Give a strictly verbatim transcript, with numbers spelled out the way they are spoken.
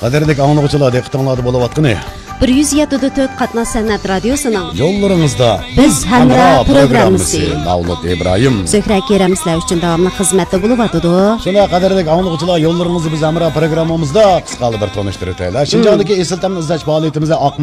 Qadrli anlıqçılar, diqqətinizdə bolayotqani bir yuz yetti nöqta to'rt Qatnash san'at radiosuning yo'llaringizda Biz Hamroh programmasi. Davlat İbrahim. Söhra keramizlar uchun davomli xizmatda bo'lyotdi. Shuna qadrli anlıqçılar, yo'llaringizni biz Hamroh programmamizda qisqali bir tanishtirib o'taylik. Shinjondagi esil ta'min izlash faoliyatimizda